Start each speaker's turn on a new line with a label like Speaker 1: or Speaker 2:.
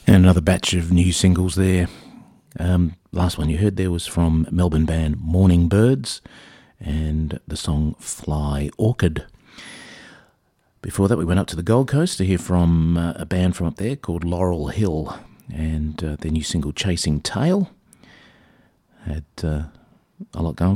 Speaker 1: And another batch of new singles there. Last one you heard there was from Melbourne band Morning Birds and the song Fly Orchid. Before that we went up to the Gold Coast to hear from a band from up there called Laurel Hill and their new single Chasing Tail. Had a lot going